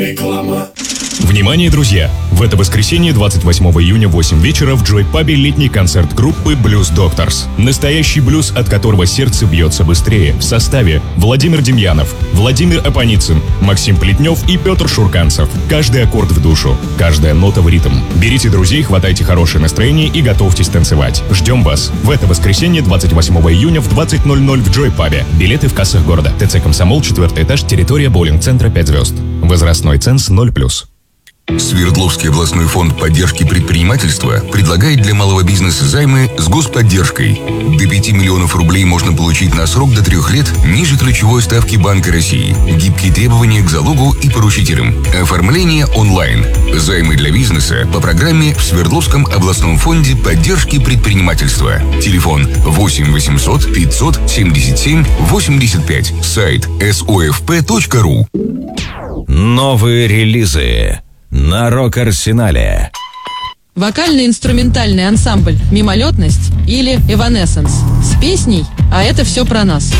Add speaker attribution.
Speaker 1: Реклама.
Speaker 2: Внимание, друзья! В это воскресенье, 28 июня, в 8 вечера, в Joy Pub летний концерт группы Blues Doctors. Настоящий блюз, от которого сердце бьется быстрее. В составе Владимир Демьянов, Владимир Апаницын, Максим Плетнев и Петр Шурканцев. Каждый аккорд в душу, каждая нота в ритм. Берите друзей, хватайте хорошее настроение и готовьтесь танцевать. Ждем вас в это воскресенье, 28 июня в 20:00 в Joy Pub. Билеты в кассах города. ТЦ «Комсомол», 4 этаж, территория боулинг-центра 5 звезд. Возрастной ценз 0+.
Speaker 3: Свердловский областной фонд поддержки предпринимательства предлагает для малого бизнеса займы с господдержкой. До 5 миллионов рублей можно получить на срок до 3 лет ниже ключевой ставки Банка России. Гибкие требования к залогу и поручителям. Оформление онлайн. Займы для бизнеса по программе в Свердловском областном фонде поддержки предпринимательства. Телефон 8 800 577 85. Сайт sofp.ru.
Speaker 4: Новые релизы на Рок-Арсенале.
Speaker 5: Вокально-инструментальный ансамбль «Мимолетность» или «Эванессенс» с песней «А это все про нас».